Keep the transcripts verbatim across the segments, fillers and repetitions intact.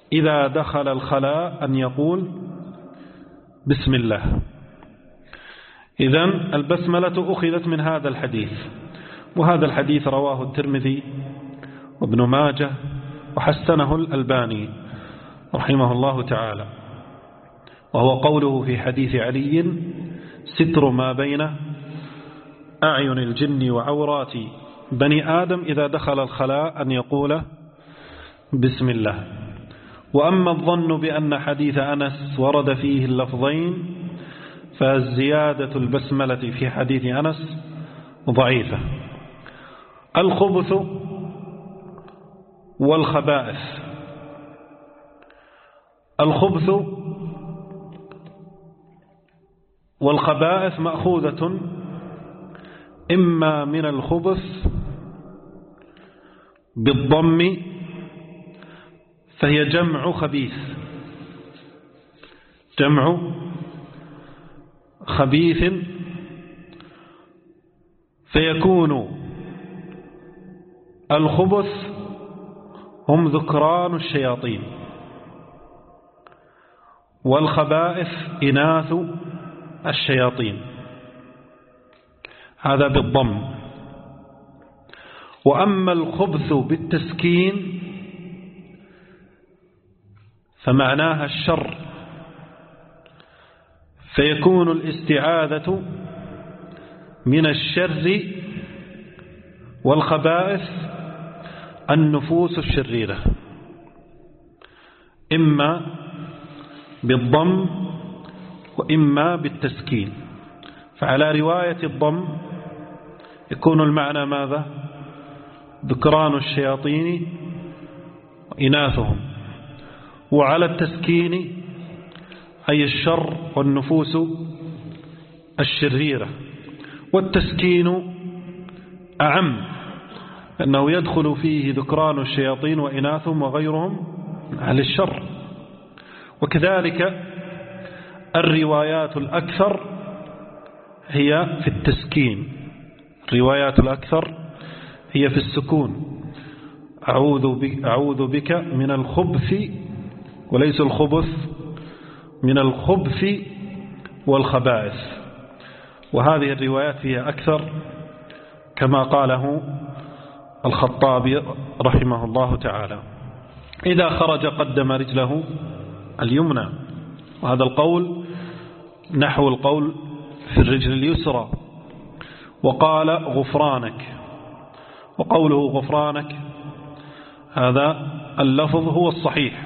إذا دخل الخلاء أن يقول بسم الله. إذن البسملة أخذت من هذا الحديث، وهذا الحديث رواه الترمذي وابن ماجه وحسنه الألباني رحمه الله تعالى، وهو قوله في حديث علي: ستر ما بين أعين الجن وعورات بني آدم إذا دخل الخلاء أن يقول بسم الله. وأما الظن بأن حديث أنس ورد فيه اللفظين فالزيادة البسملة في حديث أنس ضعيفة. الخبث والخبائث. الخبث والخبائث مأخوذة إما من الخبث بالضم فهي جمع خبيث، جمع خبيث، فيكون الخبث هم ذكران الشياطين، والخبائث إناث الشياطين، هذا بالضم. وأما الخبث بالتسكين فمعناها الشر، فيكون الاستعاذة من الشر والخبائث النفوس الشريرة، إما بالضم وإما بالتسكين. فعلى رواية الضم يكون المعنى ماذا؟ ذكران الشياطين وإناثهم، وعلى التسكين أي الشر والنفوس الشريرة. والتسكين أعم، أنه يدخل فيه ذكران الشياطين وإناثهم وغيرهم على الشر. وكذلك الروايات الأكثر هي في التسكين، الروايات الأكثر هي في السكون. أعوذ بك, أعوذ بك من الخبث، وليس الخبث، من الخبث والخبائث. وهذه الروايات فيها أكثر كما قاله الخطابي رحمه الله تعالى. إذا خرج قدم رجله اليمنى، وهذا القول نحو القول في الرجل اليسرى. وقال غفرانك، وقوله غفرانك هذا اللفظ هو الصحيح.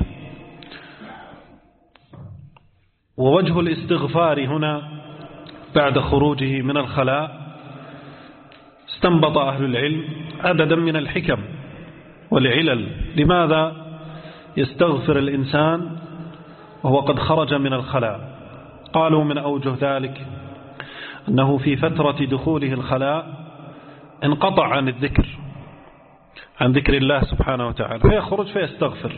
ووجه الاستغفار هنا بعد خروجه من الخلاء استنبط أهل العلم عددا من الحكم والعلل لماذا يستغفر الإنسان وهو قد خرج من الخلاء. قالوا من أوجه ذلك أنه في فترة دخوله الخلاء انقطع عن الذكر، عن ذكر الله سبحانه وتعالى، فيخرج فيستغفر.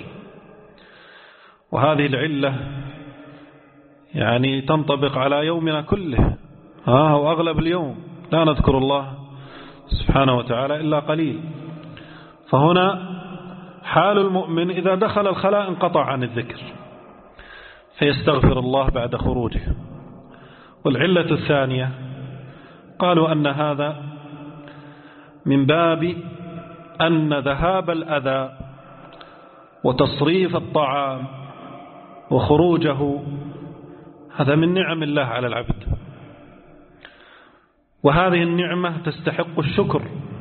وهذه العلة يعني تنطبق على يومنا كله، ها وأغلب اليوم لا نذكر الله سبحانه وتعالى إلا قليل. فهنا حال المؤمن إذا دخل الخلاء انقطع عن الذكر فيستغفر الله بعد خروجه. والعلة الثانية قالوا أن هذا من باب أن ذهاب الأذى وتصريف الطعام وخروجه هذا من نعم الله على العبد، وهذه النعمة تستحق الشكر.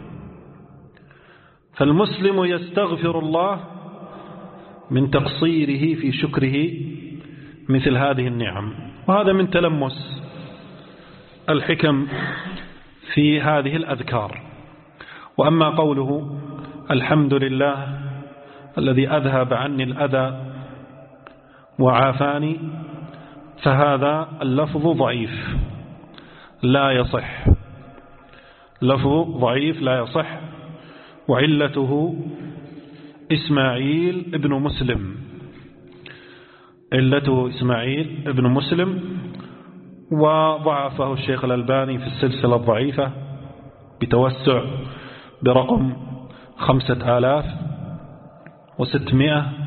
فالمسلم يستغفر الله من تقصيره في شكره مثل هذه النعم، وهذا من تلمس الحكم في هذه الأذكار. وأما قوله الحمد لله الذي أذهب عني الأذى وعافاني فهذا اللفظ ضعيف لا يصح، لفظ ضعيف لا يصح. وعلته إسماعيل ابن مسلم، علته إسماعيل ابن مسلم، وضعفه الشيخ الألباني في السلسلة الضعيفة بتوسع برقم خمسة آلاف وستمائة